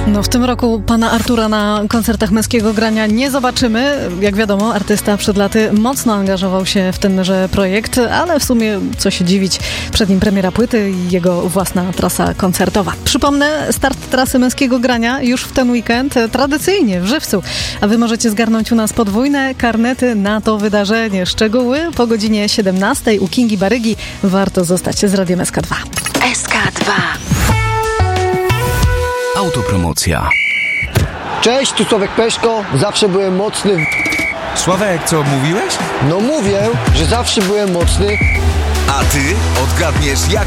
No w tym roku pana Artura na koncertach Męskiego Grania nie zobaczymy. Jak wiadomo, artysta przed laty mocno angażował się w tenże projekt, ale w sumie co się dziwić, przed nim premiera płyty i jego własna trasa koncertowa. Przypomnę, start trasy Męskiego Grania już w ten weekend, tradycyjnie w Żywcu. A wy możecie zgarnąć u nas podwójne karnety na to wydarzenie. Szczegóły po godzinie 17 u Kingi Barygi. Warto zostać z Radiem SK2. SK2. Autopromocja. Cześć, tu Sławek Peszko. Zawsze byłem mocny. Sławek, co mówiłeś? No mówię, że zawsze byłem mocny. A ty odgadniesz, jak